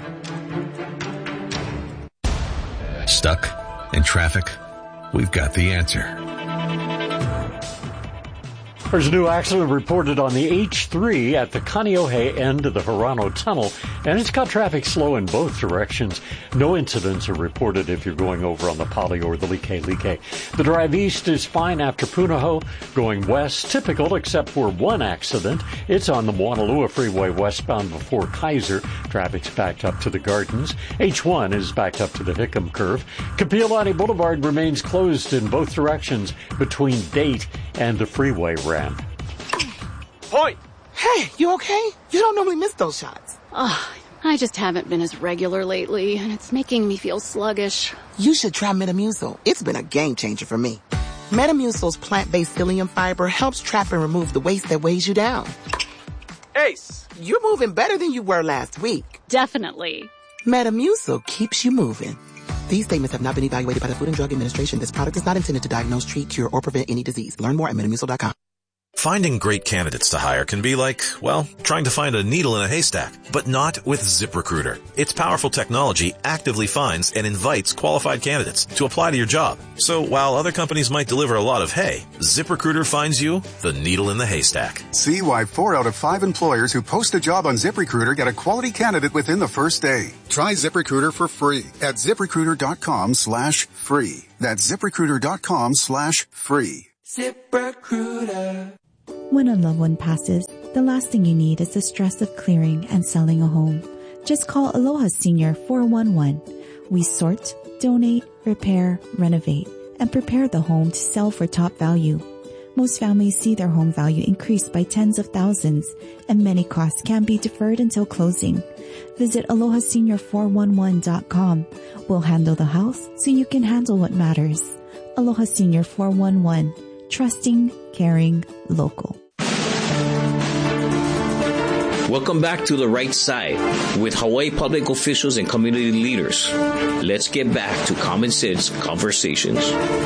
Stuck in traffic? We've got the answer. There's a new accident reported on the H3 at the Kaneohe end of the Hirano Tunnel, and it's got traffic slow in both directions. No incidents are reported if you're going over on the Pali or the Like. The drive east is fine after Punahou. Going west, typical except for one accident. It's on the Moanalua Freeway westbound before Kaiser. Traffic's backed up to the Gardens. H1 is backed up to the Hickam Curve. Kapiolani Boulevard remains closed in both directions between Date and the freeway ramp. Point! Hey, you okay? You don't normally miss those shots. I just haven't been as regular lately, and it's making me feel sluggish. You should try Metamucil. It's been a game changer for me. Metamucil's plant-based psyllium fiber helps trap and remove the waste that weighs you down. Ace, you're moving better than you were last week. Definitely. Metamucil keeps you moving. These statements have not been evaluated by the Food and Drug Administration. This product is not intended to diagnose, treat, cure, or prevent any disease. Learn more at metamucil.com. Finding great candidates to hire can be like, well, trying to find a needle in a haystack, but not with ZipRecruiter. Its powerful technology actively finds and invites qualified candidates to apply to your job. So while other companies might deliver a lot of hay, ZipRecruiter finds you the needle in the haystack. See why 4 out of 5 employers who post a job on ZipRecruiter get a quality candidate within the first day. Try ZipRecruiter for free at ZipRecruiter.com/free. That's ZipRecruiter.com/free. ZipRecruiter. When a loved one passes, the last thing you need is the stress of clearing and selling a home. Just call Aloha Senior 411. We sort, donate, repair, renovate, and prepare the home to sell for top value. Most families see their home value increase by tens of thousands, and many costs can be deferred until closing. Visit AlohaSenior411.com. We'll handle the house so you can handle what matters. Aloha Senior 411. Trusting, caring, local. Welcome back to The Right Side with Hawaii public officials and community leaders. Let's get back to Common Sense Conversations.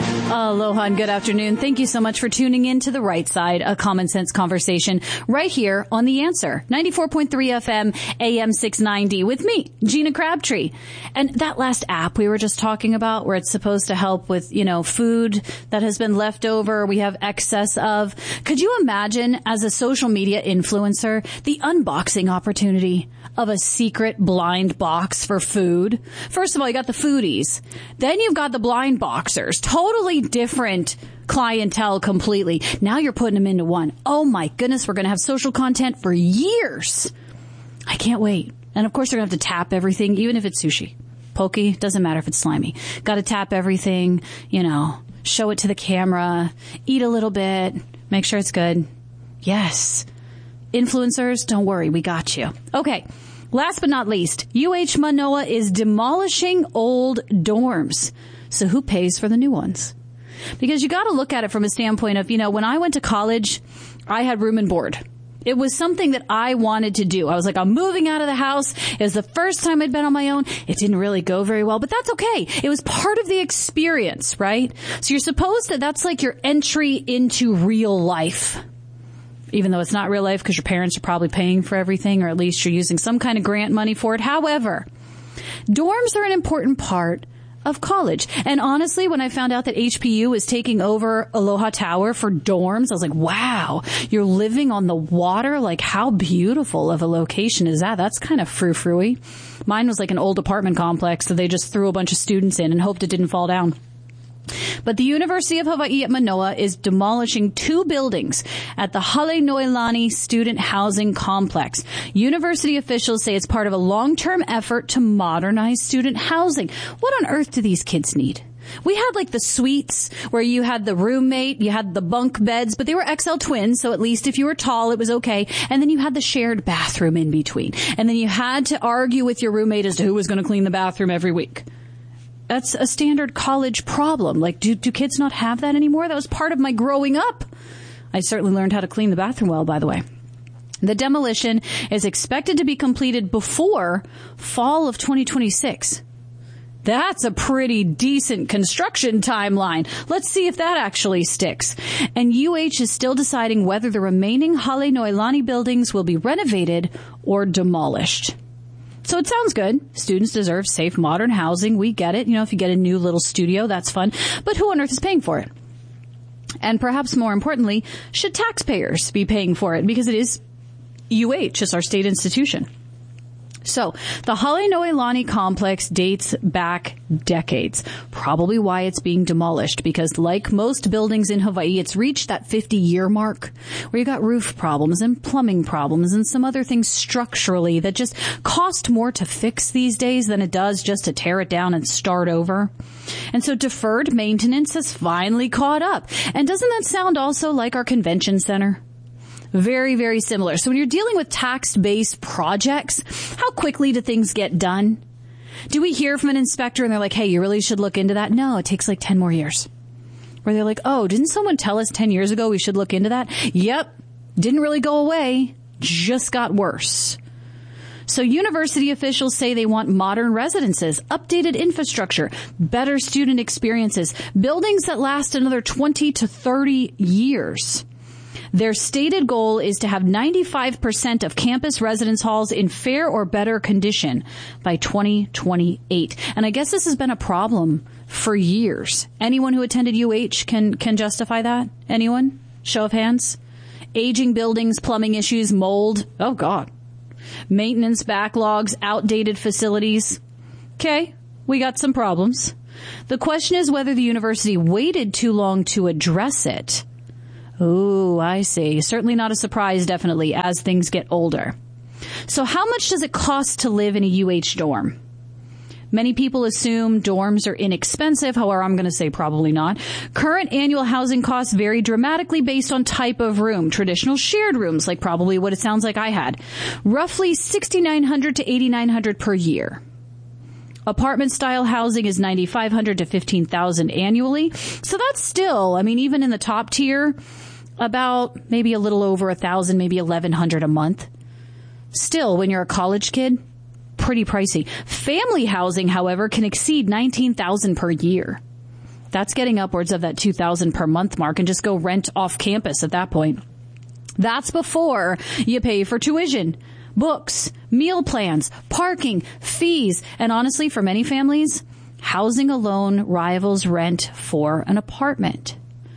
Aloha and good afternoon. Thank you so much for tuning in to The Right Side, a Common Sense Conversation right here on The Answer, 94.3 FM, AM 690 with me, Gina Crabtree. And that last app we were just talking about where it's supposed to help with, food that has been left over, we have excess of. Could you imagine as a social media influencer, the unboxing opportunity of a secret blind box for food? First of all, you got the foodies. Then you've got the blind boxers. Totally different clientele completely. Now you're putting them into one. Oh my goodness, we're going to have social content for years. I can't wait. And of course, they're going to have to tap everything, even if it's sushi. Poke, doesn't matter if it's slimy. Got to tap everything, show it to the camera, eat a little bit, make sure it's good. Yes. Influencers, don't worry, we got you. Okay, last but not least, UH Manoa is demolishing old dorms. So who pays for the new ones? Because you got to look at it from a standpoint of, when I went to college, I had room and board. It was something that I wanted to do. I was like, I'm moving out of the house. It was the first time I'd been on my own. It didn't really go very well, but that's okay. It was part of the experience, right? So you're supposed to, that's like your entry into real life. Even though it's not real life because your parents are probably paying for everything, or at least you're using some kind of grant money for it. However, dorms are an important part of college. And honestly, when I found out that HPU was taking over Aloha Tower for dorms, I was like, wow, you're living on the water? Like, how beautiful of a location is that? That's kind of frou-frou-y. Mine was like an old apartment complex, so they just threw a bunch of students in and hoped it didn't fall down. But the University of Hawaii at Manoa is demolishing 2 buildings at the Hale Noelani Student Housing Complex. University officials say it's part of a long-term effort to modernize student housing. What on earth do these kids need? We had like the suites where you had the roommate, you had the bunk beds, but they were XL twins, so at least if you were tall, it was okay. And then you had the shared bathroom in between. And then you had to argue with your roommate as to who was going to clean the bathroom every week. That's a standard college problem. Like, do kids not have that anymore? That was part of my growing up. I certainly learned how to clean the bathroom well, by the way. The demolition is expected to be completed before fall of 2026. That's a pretty decent construction timeline. Let's see if that actually sticks. And UH is still deciding whether the remaining Hale Noelani buildings will be renovated or demolished. So it sounds good. Students deserve safe, modern housing. We get it. If you get a new little studio, that's fun. But who on earth is paying for it? And perhaps more importantly, should taxpayers be paying for it? Because it is UH, it's our state institution. So the Hale Noelani complex dates back decades, probably why it's being demolished, because like most buildings in Hawaii, it's reached that 50-year mark where you got roof problems and plumbing problems and some other things structurally that just cost more to fix these days than it does just to tear it down and start over. And so deferred maintenance has finally caught up. And doesn't that sound also like our convention center? Very, very similar. So when you're dealing with tax-based projects, how quickly do things get done? Do we hear from an inspector and they're like, hey, you really should look into that? No, it takes like 10 more years. Where they're like, oh, didn't someone tell us 10 years ago we should look into that? Yep. Didn't really go away. just got worse. So university officials say they want modern residences, updated infrastructure, better student experiences, buildings that last another 20 to 30 years. Their stated goal is to have 95% of campus residence halls in fair or better condition by 2028. And I guess this has been a problem for years. Anyone who attended UH can justify that? Anyone? Show of hands. Aging buildings, plumbing issues, mold. Oh, God. Maintenance backlogs, outdated facilities. Okay, we got some problems. The question is whether the university waited too long to address it. Ooh, I see. Certainly not a surprise, definitely, as things get older. So how much does it cost to live in a UH dorm? Many people assume dorms are inexpensive. However, I'm going to say probably not. Current annual housing costs vary dramatically based on type of room. Traditional shared rooms, like probably what it sounds like I had, roughly $6,900 to $8,900 per year. Apartment-style housing is $9,500 to $15,000 annually. So that's still, I mean, even in the top tier, about maybe a little over $1,000, maybe $1,100 a month. Still, when you're a college kid, pretty pricey. Family housing, however, can exceed $19,000 per year. That's getting upwards of that $2,000 per month mark, and just go rent off campus at that point. That's before you pay for tuition, books, meal plans, parking, fees, and honestly, for many families, housing alone rivals rent for an apartment.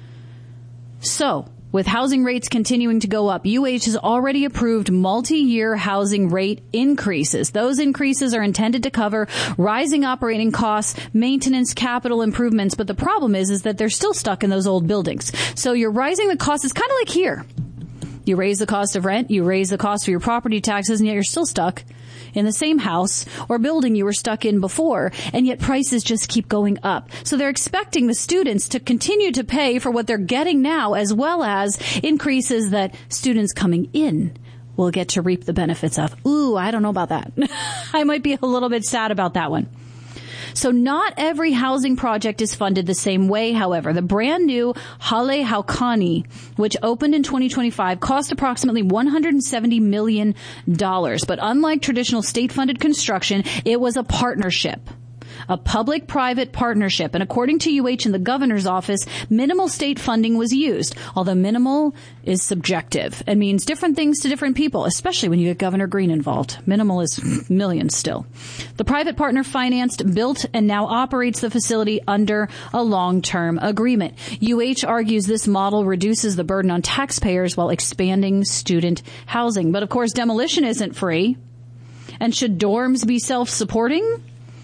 So, with housing rates continuing to go up, UH has already approved multi-year housing rate increases. Those increases are intended to cover rising operating costs, maintenance, capital improvements. But the problem is that they're still stuck in those old buildings. So you're rising the cost. It's kind of like here. You raise the cost of rent, you raise the cost for your property taxes, and yet you're still stuck in the same house or building you were stuck in before, and yet prices just keep going up. So they're expecting the students to continue to pay for what they're getting now, as well as increases that students coming in will get to reap the benefits of. Ooh, I don't know about that. I might be a little bit sad about that one. So not every housing project is funded the same way, however. The brand new Hale Haukani, which opened in 2025, cost approximately $170 million. But unlike traditional state-funded construction, it was a partnership. A public-private partnership. And according to UH and the governor's office, minimal state funding was used. Although minimal is subjective and means different things to different people, especially when you get Governor Green involved. Minimal is millions still. The private partner financed, built, and now operates the facility under a long-term agreement. UH argues this model reduces the burden on taxpayers while expanding student housing. But of course, demolition isn't free. And should dorms be self-supporting?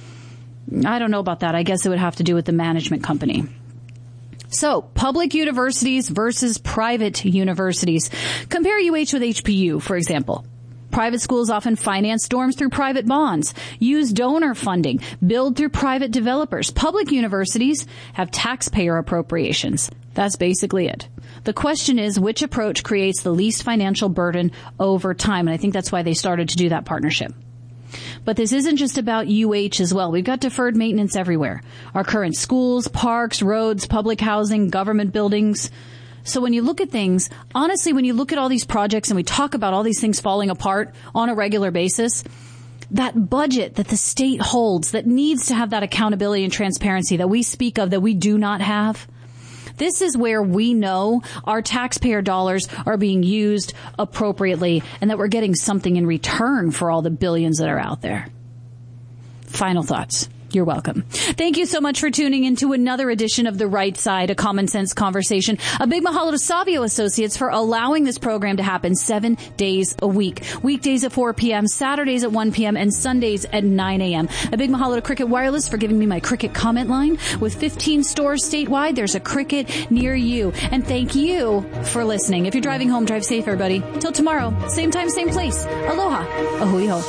I don't know about that. I guess it would have to do with the management company. So, public universities versus private universities. Compare UH with HPU, for example. Private schools often finance dorms through private bonds, use donor funding, build through private developers. Public universities have taxpayer appropriations. That's basically it. The question is, which approach creates the least financial burden over time? And I think that's why they started to do that partnership. But this isn't just about UH as well. We've got deferred maintenance everywhere. Our current schools, parks, roads, public housing, government buildings. So when you look at things, honestly, when you look at all these projects and we talk about all these things falling apart on a regular basis, that budget that the state holds that needs to have that accountability and transparency that we speak of that we do not have, this is where we know our taxpayer dollars are being used appropriately and that we're getting something in return for all the billions that are out there. Final thoughts. You're welcome. Thank you so much for tuning into another edition of The Right Side, a common sense conversation. A big mahalo to Savio Associates for allowing this program to happen 7 days a week. Weekdays at 4 p.m., Saturdays at 1 p.m., and Sundays at 9 a.m. A big mahalo to Cricket Wireless for giving me my Cricket comment line. With 15 stores statewide, there's a Cricket near you. And thank you for listening. If you're driving home, drive safe, everybody. Till tomorrow, same time, same place. Aloha. Ahui ho.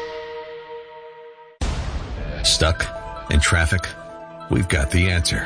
Stuck in traffic? We've got the answer.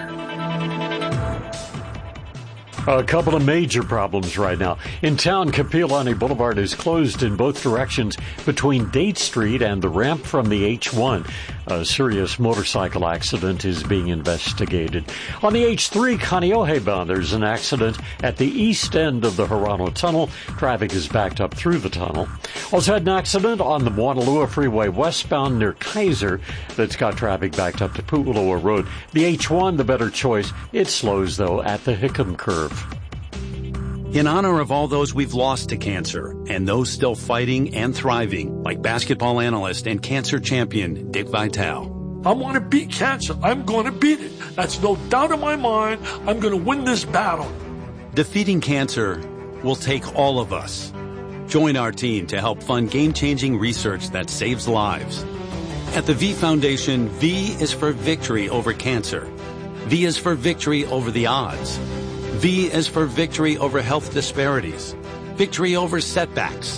A couple of major problems right now. In town, Kapiolani Boulevard is closed in both directions between Date Street and the ramp from the H1. A serious motorcycle accident is being investigated. On the H3 Kaneohe bound, there's an accident at the east end of the Hirano Tunnel. Traffic is backed up through the tunnel. Also had an accident on the Moanalua Freeway westbound near Kaiser that's got traffic backed up to Pu'uloa Road. The H1, the better choice. It slows, though, at the Hickam Curve. In honor of all those we've lost to cancer and those still fighting and thriving, like basketball analyst and cancer champion Dick Vitale. I want to beat cancer. I'm going to beat it. That's no doubt in my mind. I'm going to win this battle. Defeating cancer will take all of us. Join our team to help fund game-changing research that saves lives. At the V Foundation, V is for victory over cancer. V is for victory over the odds. V is for victory over health disparities, victory over setbacks,